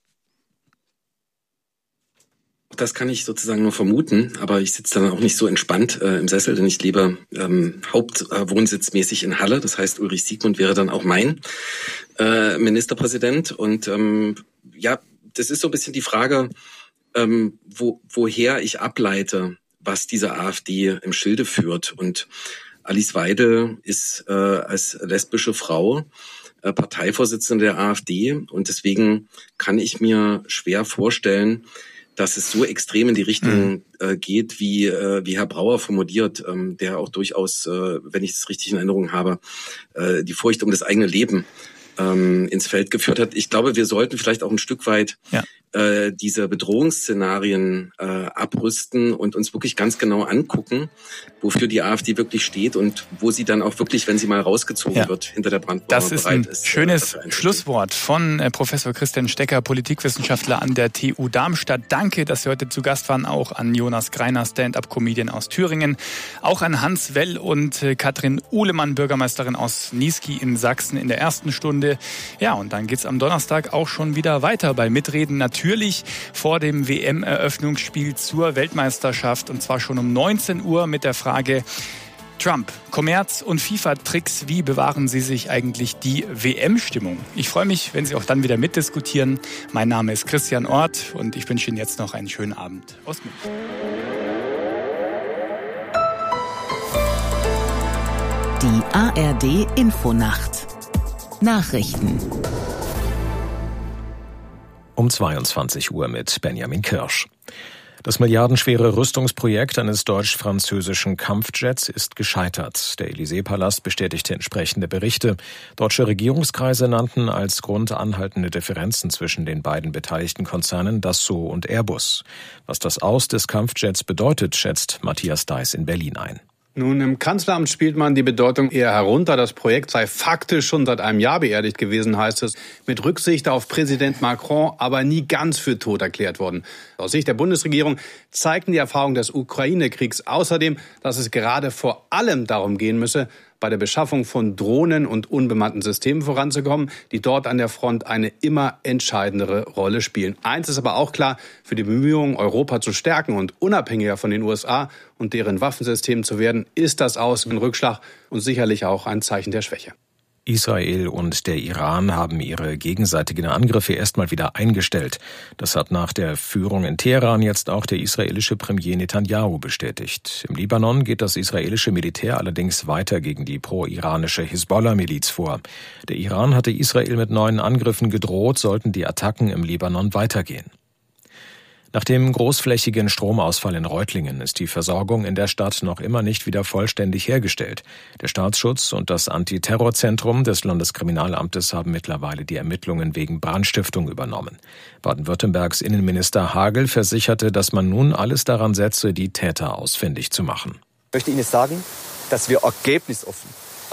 Das kann ich sozusagen nur vermuten, aber ich sitze dann auch nicht so entspannt im Sessel, denn ich lebe hauptwohnsitzmäßig in Halle. Das heißt, Ulrich Siegmund wäre dann auch mein Ministerpräsident. Und das ist so ein bisschen die Frage, woher ich ableite, was diese AfD im Schilde führt. Und Alice Weidel ist als lesbische Frau Parteivorsitzende der AfD und deswegen kann ich mir schwer vorstellen, dass es so extrem in die Richtung geht, wie Herr Brauer formuliert, der auch durchaus, wenn ich es richtig in Erinnerung habe, die Furcht um das eigene Leben ins Feld geführt hat. Ich glaube, wir sollten vielleicht auch ein Stück weit diese Bedrohungsszenarien abrüsten und uns wirklich ganz genau angucken, wofür die AfD wirklich steht und wo sie dann auch wirklich, wenn sie mal rausgezogen wird, hinter der Brandmauer bereit ist. Das ist ein schönes Schlusswort von Professor Christian Stecker, Politikwissenschaftler an der TU Darmstadt. Danke, dass Sie heute zu Gast waren, auch an Jonas Greiner, Stand-up-Comedian aus Thüringen, auch an Hans Well und Katrin Uhlemann, Bürgermeisterin aus Niesky in Sachsen in der ersten Stunde. Ja, und dann geht's am Donnerstag auch schon wieder weiter bei Mitreden, natürlich vor dem WM-Eröffnungsspiel zur Weltmeisterschaft, und zwar schon um 19 Uhr mit der Frage: Trump, Kommerz und FIFA-Tricks, wie bewahren Sie sich eigentlich die WM-Stimmung? Ich freue mich, wenn Sie auch dann wieder mitdiskutieren. Mein Name ist Christian Orth und ich wünsche Ihnen jetzt noch einen schönen Abend aus München. Die ARD-Infonacht. Nachrichten. Um 22 Uhr mit Benjamin Kirsch. Das milliardenschwere Rüstungsprojekt eines deutsch-französischen Kampfjets ist gescheitert. Der Élysée-Palast bestätigte entsprechende Berichte. Deutsche Regierungskreise nannten als Grund anhaltende Differenzen zwischen den beiden beteiligten Konzernen Dassault und Airbus. Was das Aus des Kampfjets bedeutet, schätzt Matthias Deiß in Berlin ein. Nun, im Kanzleramt spielt man die Bedeutung eher herunter. Das Projekt sei faktisch schon seit einem Jahr beerdigt gewesen, heißt es. Mit Rücksicht auf Präsident Macron aber nie ganz für tot erklärt worden. Aus Sicht der Bundesregierung zeigten die Erfahrungen des Ukraine-Kriegs außerdem, dass es gerade vor allem darum gehen müsse, bei der Beschaffung von Drohnen und unbemannten Systemen voranzukommen, die dort an der Front eine immer entscheidendere Rolle spielen. Eins ist aber auch klar: Für die Bemühungen, Europa zu stärken und unabhängiger von den USA und deren Waffensystemen zu werden, ist das Aus ein Rückschlag und sicherlich auch ein Zeichen der Schwäche. Israel und der Iran haben ihre gegenseitigen Angriffe erstmal wieder eingestellt. Das hat nach der Führung in Teheran jetzt auch der israelische Premier Netanyahu bestätigt. Im Libanon geht das israelische Militär allerdings weiter gegen die pro-iranische Hisbollah-Miliz vor. Der Iran hatte Israel mit neuen Angriffen gedroht, sollten die Attacken im Libanon weitergehen. Nach dem großflächigen Stromausfall in Reutlingen ist die Versorgung in der Stadt noch immer nicht wieder vollständig hergestellt. Der Staatsschutz und das Antiterrorzentrum des Landeskriminalamtes haben mittlerweile die Ermittlungen wegen Brandstiftung übernommen. Baden-Württembergs Innenminister Hagel versicherte, dass man nun alles daran setze, die Täter ausfindig zu machen. Ich möchte Ihnen sagen, dass wir ergebnisoffen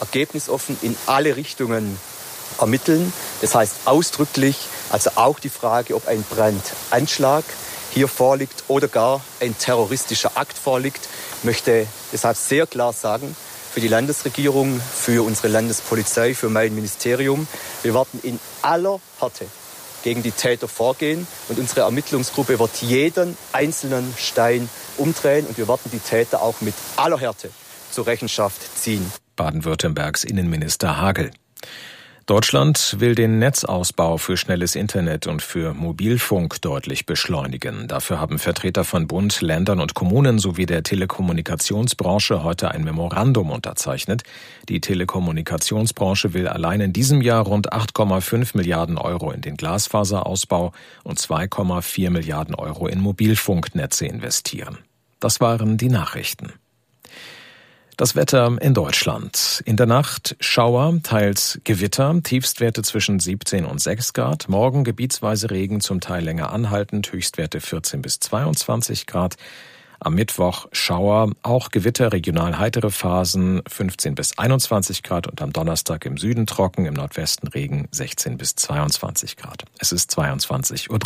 ergebnisoffen in alle Richtungen ermitteln. Das heißt ausdrücklich, also auch die Frage, ob ein Brandanschlag hier vorliegt oder gar ein terroristischer Akt vorliegt, möchte deshalb sehr klar sagen, für die Landesregierung, für unsere Landespolizei, für mein Ministerium, wir werden in aller Härte gegen die Täter vorgehen und unsere Ermittlungsgruppe wird jeden einzelnen Stein umdrehen und wir werden die Täter auch mit aller Härte zur Rechenschaft ziehen. Baden-Württembergs Innenminister Hagel. Deutschland will den Netzausbau für schnelles Internet und für Mobilfunk deutlich beschleunigen. Dafür haben Vertreter von Bund, Ländern und Kommunen sowie der Telekommunikationsbranche heute ein Memorandum unterzeichnet. Die Telekommunikationsbranche will allein in diesem Jahr rund 8,5 Milliarden Euro in den Glasfaserausbau und 2,4 Milliarden Euro in Mobilfunknetze investieren. Das waren die Nachrichten. Das Wetter in Deutschland. In der Nacht Schauer, teils Gewitter, Tiefstwerte zwischen 17 und 6 Grad. Morgen gebietsweise Regen, zum Teil länger anhaltend, Höchstwerte 14 bis 22 Grad. Am Mittwoch Schauer, auch Gewitter, regional heitere Phasen, 15 bis 21 Grad. Und am Donnerstag im Süden trocken, im Nordwesten Regen, 16 bis 22 Grad. Es ist 22:03 Uhr.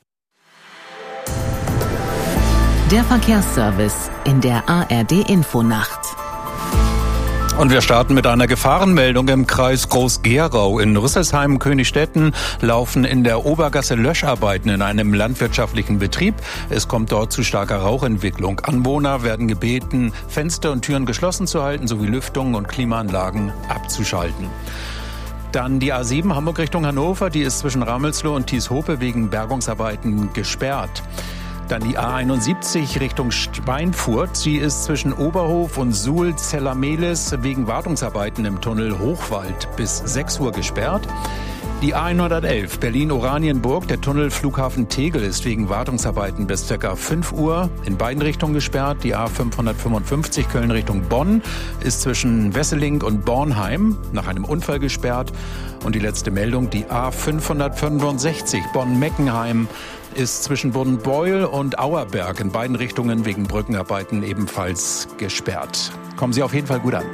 Der Verkehrsservice in der ARD-Infonacht. Und wir starten mit einer Gefahrenmeldung im Kreis Groß-Gerau. In Rüsselsheim-Königstetten laufen in der Obergasse Löscharbeiten in einem landwirtschaftlichen Betrieb. Es kommt dort zu starker Rauchentwicklung. Anwohner werden gebeten, Fenster und Türen geschlossen zu halten, sowie Lüftungen und Klimaanlagen abzuschalten. Dann die A7 Hamburg Richtung Hannover, die ist zwischen Ramelsloh und Thieshope wegen Bergungsarbeiten gesperrt. Dann die A71 Richtung Schweinfurt. Sie ist zwischen Oberhof und Suhl-Zellermehlis wegen Wartungsarbeiten im Tunnel Hochwald bis 6 Uhr gesperrt. Die A111 Berlin-Oranienburg, der Tunnel Flughafen Tegel ist wegen Wartungsarbeiten bis ca. 5 Uhr in beiden Richtungen gesperrt. Die A555 Köln Richtung Bonn ist zwischen Wesseling und Bornheim nach einem Unfall gesperrt. Und die letzte Meldung, die A565 Bonn-Meckenheim ist zwischen Bodenbeuel und Auerberg in beiden Richtungen wegen Brückenarbeiten ebenfalls gesperrt. Kommen Sie auf jeden Fall gut an.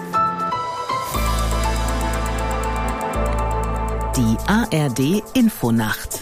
Die ARD-Infonacht.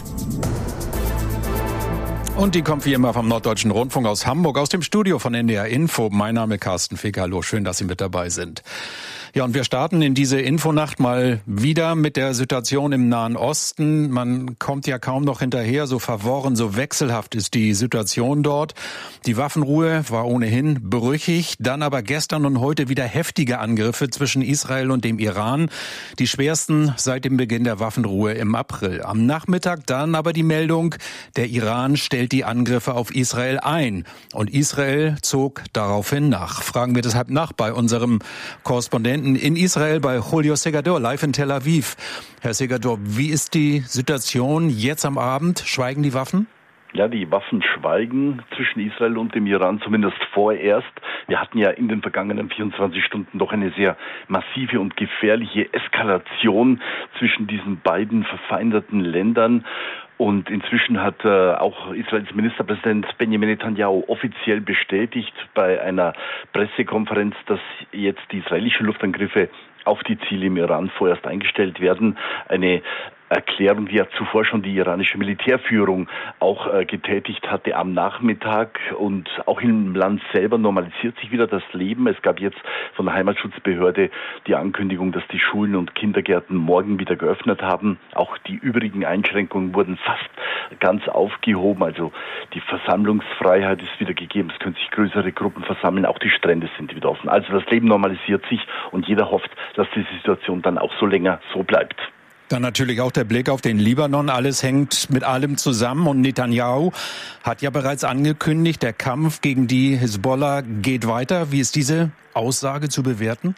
Und die kommt wie immer vom Norddeutschen Rundfunk aus Hamburg, aus dem Studio von NDR Info. Mein Name ist Carsten Fick. Hallo, schön, dass Sie mit dabei sind. Ja, und wir starten in diese Infonacht mal wieder mit der Situation im Nahen Osten. Man kommt ja kaum noch hinterher, so verworren, so wechselhaft ist die Situation dort. Die Waffenruhe war ohnehin brüchig, dann aber gestern und heute wieder heftige Angriffe zwischen Israel und dem Iran, die schwersten seit dem Beginn der Waffenruhe im April. Am Nachmittag dann aber die Meldung, der Iran stellt die Angriffe auf Israel ein und Israel zog daraufhin nach. Fragen wir deshalb nach bei unserem Korrespondenten in Israel bei Julio Segador, live in Tel Aviv. Herr Segador, wie ist die Situation jetzt am Abend? Schweigen die Waffen? Ja, die Waffen schweigen zwischen Israel und dem Iran, zumindest vorerst. Wir hatten ja in den vergangenen 24 Stunden doch eine sehr massive und gefährliche Eskalation zwischen diesen beiden verfeindeten Ländern. Und inzwischen hat auch Israels Ministerpräsident Benjamin Netanyahu offiziell bestätigt bei einer Pressekonferenz, dass jetzt die israelischen Luftangriffe auf die Ziele im Iran vorerst eingestellt werden. Eine Erklärung, die ja zuvor schon die iranische Militärführung auch getätigt hatte am Nachmittag. Und auch im Land selber normalisiert sich wieder das Leben. Es gab jetzt von der Heimatschutzbehörde die Ankündigung, dass die Schulen und Kindergärten morgen wieder geöffnet haben. Auch die übrigen Einschränkungen wurden fast ganz aufgehoben. Also die Versammlungsfreiheit ist wieder gegeben. Es können sich größere Gruppen versammeln. Auch die Strände sind wieder offen. Also das Leben normalisiert sich und jeder hofft, dass diese Situation dann auch so länger so bleibt. Dann natürlich auch der Blick auf den Libanon. Alles hängt mit allem zusammen und Netanyahu hat ja bereits angekündigt, der Kampf gegen die Hisbollah geht weiter. Wie ist diese Aussage zu bewerten?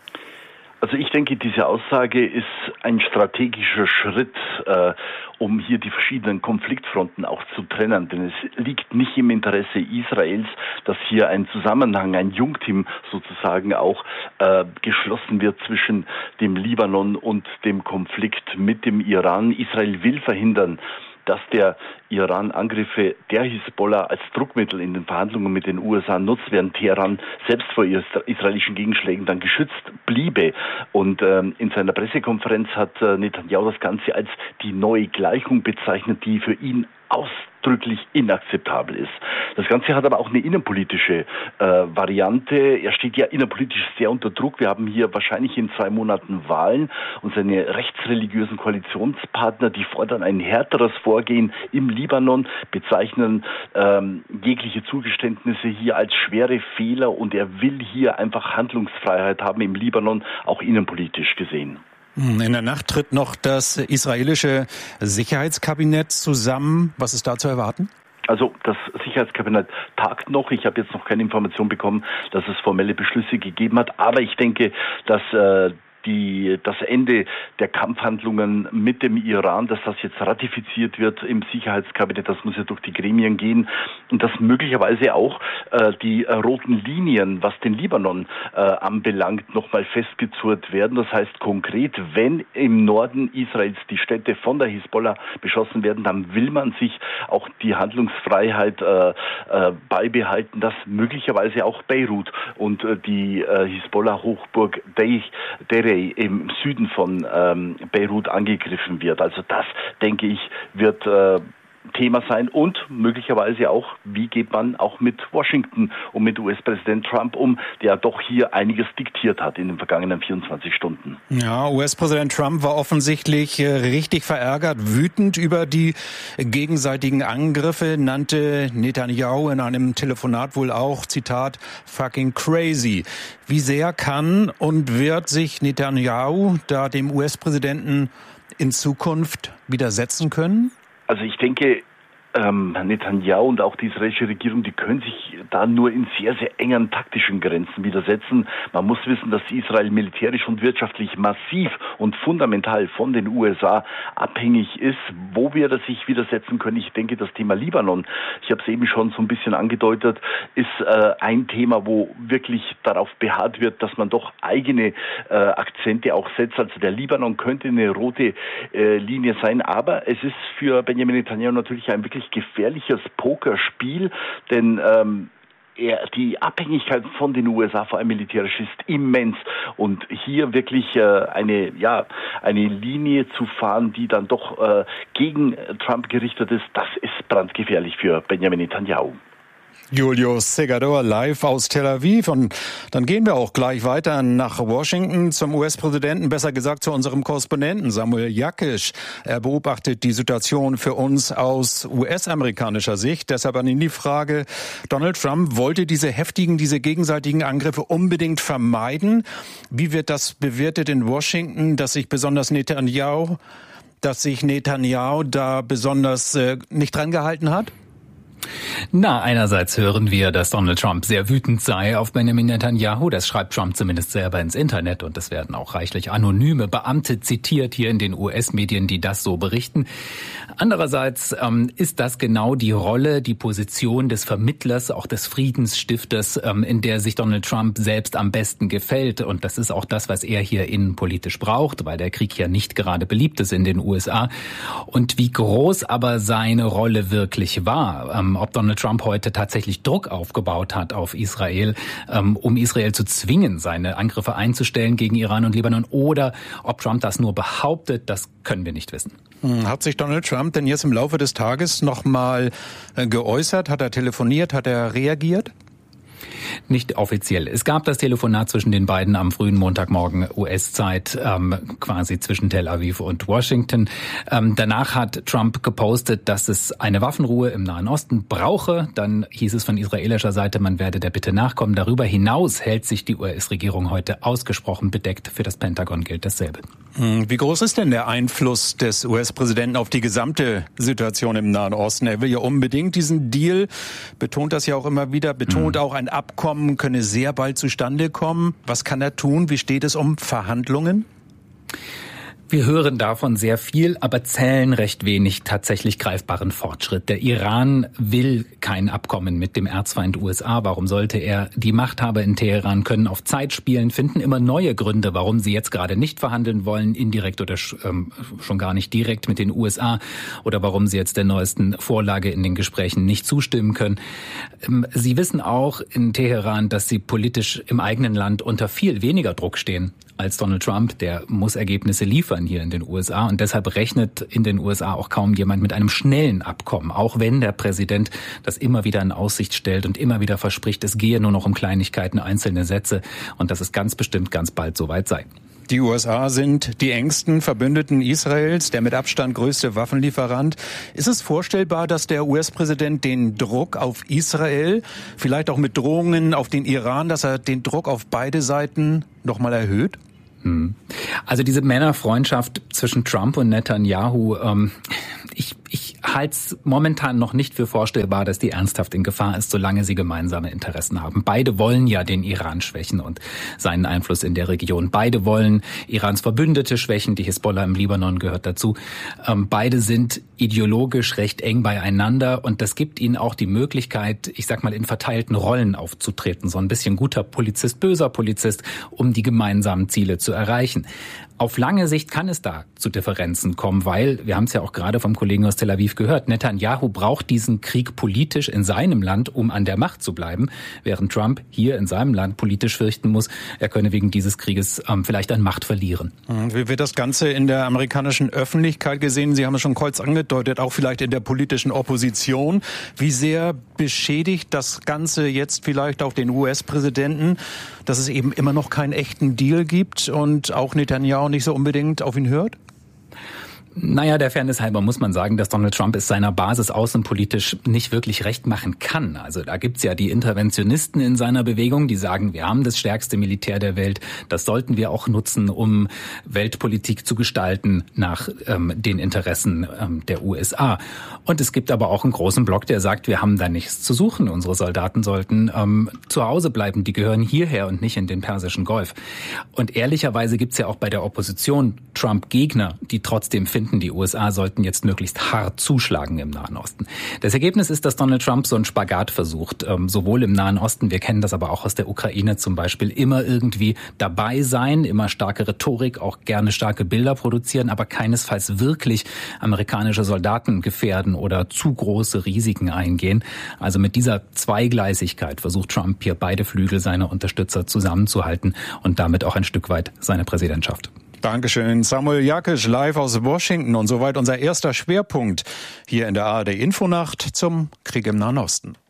Also ich denke, diese Aussage ist ein strategischer Schritt, um hier die verschiedenen Konfliktfronten auch zu trennen. Denn es liegt nicht im Interesse Israels, dass hier ein Zusammenhang, ein Jungteam sozusagen auch geschlossen wird zwischen dem Libanon und dem Konflikt mit dem Iran. Israel will verhindern, dass der Iran Angriffe der Hisbollah als Druckmittel in den Verhandlungen mit den USA nutzt, während Teheran selbst vor israelischen Gegenschlägen dann geschützt bliebe. Und in seiner Pressekonferenz hat Netanyahu das Ganze als die neue Gleichung bezeichnet, die für ihn ausdrücklich inakzeptabel ist. Das Ganze hat aber auch eine innenpolitische Variante. Er steht ja innenpolitisch sehr unter Druck. Wir haben hier wahrscheinlich in 2 Monaten Wahlen und seine rechtsreligiösen Koalitionspartner, die fordern ein härteres Vorgehen im Libanon, bezeichnen jegliche Zugeständnisse hier als schwere Fehler und er will hier einfach Handlungsfreiheit haben im Libanon, auch innenpolitisch gesehen. In der Nacht tritt noch das israelische Sicherheitskabinett zusammen. Was ist da zu erwarten? Also das Sicherheitskabinett tagt noch. Ich habe jetzt noch keine Information bekommen, dass es formelle Beschlüsse gegeben hat. Aber ich denke, dass das Ende der Kampfhandlungen mit dem Iran, dass das jetzt ratifiziert wird im Sicherheitskabinett, das muss ja durch die Gremien gehen und dass möglicherweise auch die roten Linien, was den Libanon anbelangt, nochmal festgezurrt werden. Das heißt konkret, wenn im Norden Israels die Städte von der Hisbollah beschossen werden, dann will man sich auch die Handlungsfreiheit beibehalten, dass möglicherweise auch Beirut und die Hisbollah-Hochburg Deir im Süden von Beirut angegriffen wird. Also das, denke ich, wird Thema sein und möglicherweise auch, wie geht man auch mit Washington und mit US-Präsident Trump um, der doch hier einiges diktiert hat in den vergangenen 24 Stunden. Ja, US-Präsident Trump war offensichtlich richtig verärgert, wütend über die gegenseitigen Angriffe, nannte Netanyahu in einem Telefonat wohl auch, Zitat, fucking crazy. Wie sehr kann und wird sich Netanyahu da dem US-Präsidenten in Zukunft widersetzen können? Also ich denke, Netanyahu und auch die israelische Regierung, die können sich da nur in sehr, sehr engen taktischen Grenzen widersetzen. Man muss wissen, dass Israel militärisch und wirtschaftlich massiv und fundamental von den USA abhängig ist. Wo wir das sich widersetzen können, ich denke, das Thema Libanon, ich habe es eben schon so ein bisschen angedeutet, ist ein Thema, wo wirklich darauf beharrt wird, dass man doch eigene Akzente auch setzt. Also der Libanon könnte eine rote Linie sein, aber es ist für Benjamin Netanyahu natürlich ein wirklich gefährliches Pokerspiel, denn die Abhängigkeit von den USA, vor allem militärisch, ist immens. Und hier wirklich eine Linie zu fahren, die dann doch gegen Trump gerichtet ist, das ist brandgefährlich für Benjamin Netanyahu. Julius Segador live aus Tel Aviv. Und dann gehen wir auch gleich weiter nach Washington zum US-Präsidenten, besser gesagt zu unserem Korrespondenten Samuel Jakisch. Er beobachtet die Situation für uns aus US-amerikanischer Sicht. Deshalb an ihn die Frage, Donald Trump wollte diese gegenseitigen Angriffe unbedingt vermeiden. Wie wird das bewertet in Washington, dass sich Netanyahu da besonders nicht dran gehalten hat? Na, einerseits hören wir, dass Donald Trump sehr wütend sei auf Benjamin Netanyahu. Das schreibt Trump zumindest selber ins Internet und es werden auch reichlich anonyme Beamte zitiert hier in den US-Medien, die das so berichten. Andererseits ist das genau die Rolle, die Position des Vermittlers, auch des Friedensstifters, in der sich Donald Trump selbst am besten gefällt. Und das ist auch das, was er hier innenpolitisch braucht, weil der Krieg ja nicht gerade beliebt ist in den USA. Und wie groß aber seine Rolle wirklich war, ob Donald Trump heute tatsächlich Druck aufgebaut hat auf Israel, um Israel zu zwingen, seine Angriffe einzustellen gegen Iran und Libanon, oder ob Trump das nur behauptet, das können wir nicht wissen. Hat sich Donald Trump denn jetzt im Laufe des Tages noch mal geäußert? Hat er telefoniert? Hat er reagiert? Nicht offiziell. Es gab das Telefonat zwischen den beiden am frühen Montagmorgen US-Zeit, quasi zwischen Tel Aviv und Washington. Danach hat Trump gepostet, dass es eine Waffenruhe im Nahen Osten brauche. Dann hieß es von israelischer Seite, man werde der Bitte nachkommen. Darüber hinaus hält sich die US-Regierung heute ausgesprochen bedeckt. Für das Pentagon gilt dasselbe. Wie groß ist denn der Einfluss des US-Präsidenten auf die gesamte Situation im Nahen Osten? Er will ja unbedingt diesen Deal, betont das ja auch immer wieder, betont auch, ein Abkommen könne sehr bald zustande kommen. Was kann er tun? Wie steht es um Verhandlungen? Wir hören davon sehr viel, aber zählen recht wenig tatsächlich greifbaren Fortschritt. Der Iran will kein Abkommen mit dem Erzfeind USA. Warum sollte er? Die Machthaber in Teheran können auf Zeit spielen, finden immer neue Gründe, warum sie jetzt gerade nicht verhandeln wollen, indirekt oder schon gar nicht direkt mit den USA, oder warum sie jetzt der neuesten Vorlage in den Gesprächen nicht zustimmen können. Sie wissen auch in Teheran, dass sie politisch im eigenen Land unter viel weniger Druck stehen als Donald Trump. Der muss Ergebnisse liefern hier in den USA, und deshalb rechnet in den USA auch kaum jemand mit einem schnellen Abkommen, auch wenn der Präsident das immer wieder in Aussicht stellt und immer wieder verspricht, es gehe nur noch um Kleinigkeiten, einzelne Sätze, und dass es ganz bestimmt ganz bald soweit sei. Die USA sind die engsten Verbündeten Israels, der mit Abstand größte Waffenlieferant. Ist es vorstellbar, dass der US-Präsident den Druck auf Israel, vielleicht auch mit Drohungen auf den Iran, dass er den Druck auf beide Seiten nochmal erhöht? Also diese Männerfreundschaft zwischen Trump und Netanyahu, ich halte es momentan noch nicht für vorstellbar, dass die ernsthaft in Gefahr ist, solange sie gemeinsame Interessen haben. Beide wollen ja den Iran schwächen und seinen Einfluss in der Region. Beide wollen Irans Verbündete schwächen, die Hisbollah im Libanon gehört dazu. Beide sind ideologisch recht eng beieinander, und das gibt ihnen auch die Möglichkeit, ich sag mal, in verteilten Rollen aufzutreten. So ein bisschen guter Polizist, böser Polizist, um die gemeinsamen Ziele zu erreichen. Auf lange Sicht kann es da zu Differenzen kommen, weil, wir haben es ja auch gerade vom Kollegen aus Tel Aviv gehört, Netanyahu braucht diesen Krieg politisch in seinem Land, um an der Macht zu bleiben, während Trump hier in seinem Land politisch fürchten muss, er könne wegen dieses Krieges vielleicht an Macht verlieren. Wie wird das Ganze in der amerikanischen Öffentlichkeit gesehen? Sie haben es schon kurz angedeutet, auch vielleicht in der politischen Opposition. Wie sehr beschädigt das Ganze jetzt vielleicht auch den US-Präsidenten, dass es eben immer noch keinen echten Deal gibt und auch Netanyahu nicht so unbedingt auf ihn hört? Naja, der Fairness halber muss man sagen, dass Donald Trump es seiner Basis außenpolitisch nicht wirklich recht machen kann. Also da gibt's ja die Interventionisten in seiner Bewegung, die sagen, wir haben das stärkste Militär der Welt, das sollten wir auch nutzen, um Weltpolitik zu gestalten nach den Interessen der USA. Und es gibt aber auch einen großen Block, der sagt, wir haben da nichts zu suchen. Unsere Soldaten sollten zu Hause bleiben, die gehören hierher und nicht in den Persischen Golf. Und ehrlicherweise gibt's ja auch bei der Opposition Trump-Gegner, die trotzdem finden, die USA sollten jetzt möglichst hart zuschlagen im Nahen Osten. Das Ergebnis ist, dass Donald Trump so einen Spagat versucht, sowohl im Nahen Osten, wir kennen das aber auch aus der Ukraine zum Beispiel, immer irgendwie dabei sein, immer starke Rhetorik, auch gerne starke Bilder produzieren, aber keinesfalls wirklich amerikanische Soldaten gefährden oder zu große Risiken eingehen. Also mit dieser Zweigleisigkeit versucht Trump hier beide Flügel seiner Unterstützer zusammenzuhalten und damit auch ein Stück weit seine Präsidentschaft. Dankeschön. Samuel Jakisch live aus Washington, und soweit unser erster Schwerpunkt hier in der ARD Infonacht zum Krieg im Nahen Osten.